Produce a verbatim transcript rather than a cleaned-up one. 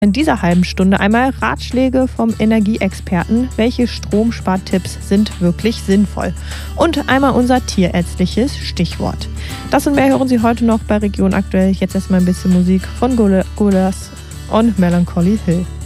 In dieser halben Stunde einmal Ratschläge vom Energieexperten, welche Stromspartipps sind wirklich sinnvoll. Und einmal unser tierärztliches Stichwort. Das und mehr hören Sie heute noch bei Region Aktuell. Jetzt erstmal ein bisschen Musik von Gorillaz und Melancholy Hill.